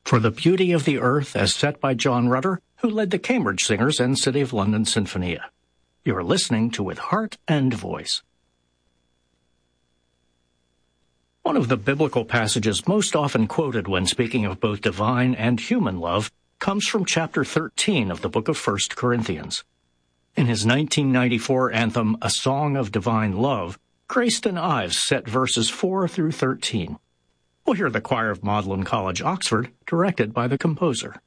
For the Beauty of the Earth as set by John Rutter, who led the Cambridge Singers and City of London Sinfonia. You're listening to With Heart and Voice. One of the biblical passages most often quoted when speaking of both divine and human love comes from chapter 13 of the book of 1 Corinthians. In his 1994 anthem, A Song of Divine Love, Grayston Ives set verses 4 through 13. We'll hear the choir of Magdalen College, Oxford, directed by the composer.